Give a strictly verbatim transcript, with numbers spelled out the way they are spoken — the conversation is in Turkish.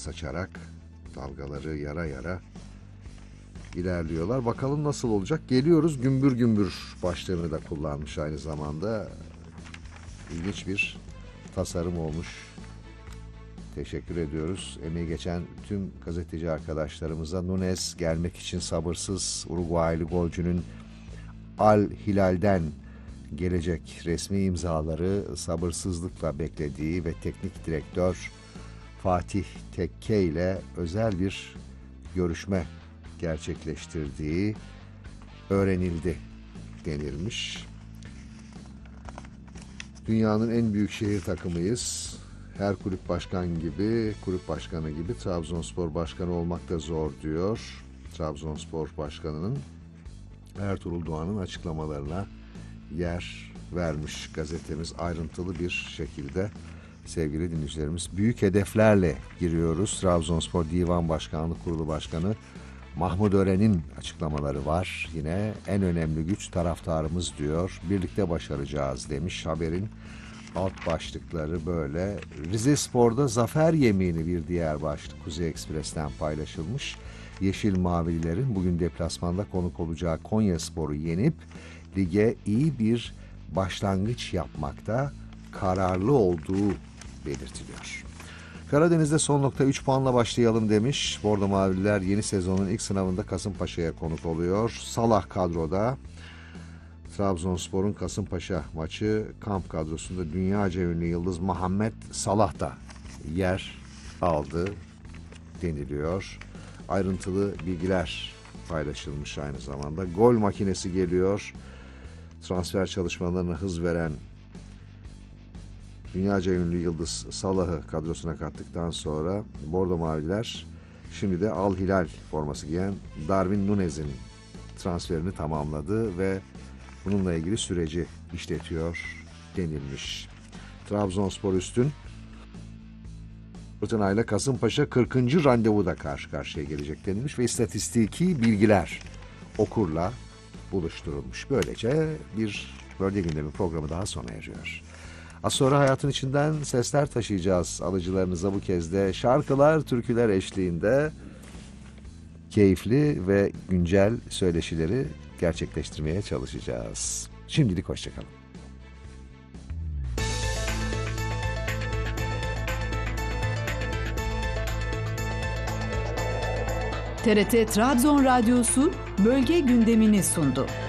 saçarak, dalgaları yara yara ilerliyorlar. Bakalım nasıl olacak? Geliyoruz gümbür gümbür başlığını da kullanmış aynı zamanda. İlginç bir tasarım olmuş. Teşekkür ediyoruz. Emeği geçen tüm gazeteci arkadaşlarımıza. Nunes gelmek için sabırsız. Uruguaylı golcünün Al Hilal'den gelecek resmi imzaları sabırsızlıkla beklediği ve teknik direktör Fatih Tekke ile özel bir görüşme gerçekleştirdiği öğrenildi denilmiş. Dünyanın en büyük şehir takımıyız. Her kulüp başkan gibi, kulüp başkanı gibi Trabzonspor başkanı olmak da zor diyor. Trabzonspor başkanının Ertuğrul Doğan'ın açıklamalarına yer vermiş gazetemiz ayrıntılı bir şekilde. Sevgili dinleyicilerimiz, büyük hedeflerle giriyoruz. Trabzonspor Divan Başkanlığı Kurulu Başkanı Mahmut Ören'in açıklamaları var. Yine en önemli güç taraftarımız diyor. Birlikte başaracağız demiş. Haberin alt başlıkları böyle. Rizespor'da zafer yemini bir diğer başlık Kuzey Ekspres'ten paylaşılmış. Yeşil Mavililerin bugün deplasmanda konuk olacağı Konyaspor'u yenip lige iyi bir başlangıç yapmakta kararlı olduğu belirtiliyor. Karadeniz'de son nokta üç puanla başlayalım demiş. Bordo Mavililer yeni sezonun ilk sınavında Kasımpaşa'ya konuk oluyor. Salah kadroda. Trabzonspor'un Kasımpaşa maçı kamp kadrosunda dünyaca ünlü yıldız Muhammed Salah da yer aldı deniliyor. Ayrıntılı bilgiler paylaşılmış aynı zamanda. Gol makinesi geliyor. Transfer çalışmalarına hız veren dünyaca ünlü yıldız Salah'ı kadrosuna kattıktan sonra Bordo Maviler şimdi de Al Hilal forması giyen Darwin Nunez'in transferini tamamladı ve bununla ilgili süreci işletiyor denilmiş. Trabzonspor üstün Fırtınayla Kasımpaşa kırkıncı randevuda karşı karşıya gelecek denilmiş ve istatistiki bilgiler okurla buluşturulmuş. Böylece bir Bölge Gündemi programı daha sona eriyor. Az sonra hayatın içinden sesler taşıyacağız alıcılarınıza, bu kez de şarkılar, türküler eşliğinde keyifli ve güncel söyleşileri gerçekleştirmeye çalışacağız. Şimdilik hoşçakalın. T R T Trabzon Radyosu bölge gündemini sundu.